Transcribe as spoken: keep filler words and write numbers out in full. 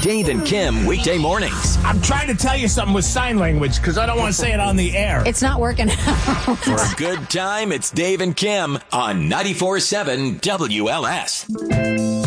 Dave and Kim weekday mornings. I'm trying to tell you something with sign language because I don't want to say it on the air. It's not working out. For a good time, it's Dave and Kim on ninety-four point seven W L S.